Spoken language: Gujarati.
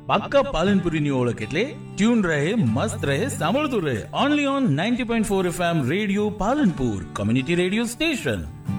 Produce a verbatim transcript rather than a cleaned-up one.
પાક્કા પાલનપુરીની ઓળખ એટલે ટ્યુન રહે, મસ્ત રહે, સાંભળતું રહે. Only on ninety point four FM radio Palanpur, community radio station.